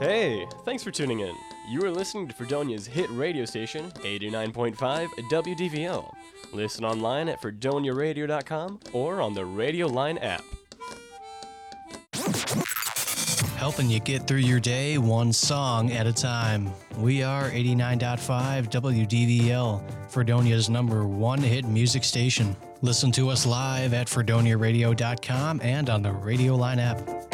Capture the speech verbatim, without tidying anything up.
Hey, thanks for tuning in. You are listening to Fredonia's hit radio station, eighty-nine point five W D V L. Listen online at fredonia radio dot com or on the Radio Line app. Helping you get through your day one song at a time. We are eighty-nine point five W D V L, Fredonia's number one hit music station. Listen to us live at fredonia radio dot com and on the Radio Line app.